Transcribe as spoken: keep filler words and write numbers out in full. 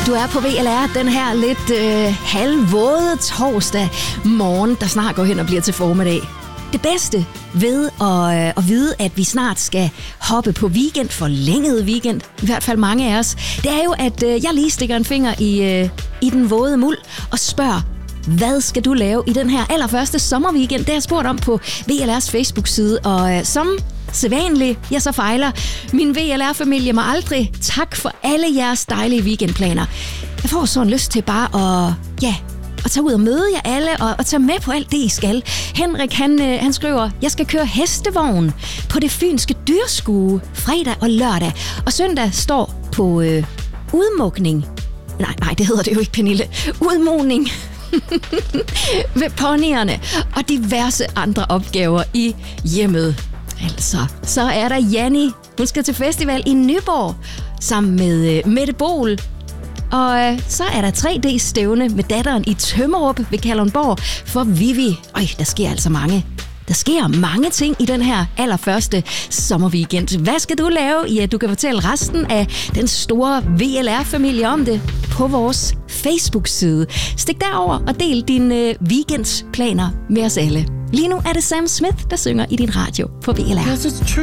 du er på V L R den her lidt øh, halvvåde torsdag morgen, der snart går hen og bliver til formiddag. Det bedste ved at, øh, at vide, at vi snart skal hoppe på weekend, forlænget weekend, i hvert fald mange af os, det er jo, at øh, jeg lige stikker en finger i, øh, i den våde muld og spørger, hvad skal du lave i den her allerførste sommerweekend? Det har jeg spurgt om på V L R's Facebook-side, og øh, som sædvanligt, jeg så fejler min V L R-familie mig aldrig. Tak for alle jeres dejlige weekendplaner. Jeg får sådan lyst til bare at, ja, at tage ud og møde jer alle og, og tage med på alt det, I skal. Henrik, han, øh, han skriver, jeg skal køre hestevogn på det fynske dyrskue fredag og lørdag. Og søndag står på øh, udmukning. Nej, nej, det hedder det jo ikke, Pernille. Udmugning ved ponyerne og diverse andre opgaver i hjemmet. Altså, så er der Janni. Hun skal til festival i Nyborg sammen med øh, Mette Bol. Og øh, så er der tre D-stævne med datteren i Tømmerup ved Kalundborg for Vivi. Øj, der sker altså mange. Der sker mange ting i den her allerførste sommerweekend. Hvad skal du lave? Ja, du kan fortælle resten af den store V L R-familie om det på vores Facebook-side. Stik derover og del dine øh, weekendsplaner med os alle. Lige nu er det Sam Smith, der synger i din radio på V L R.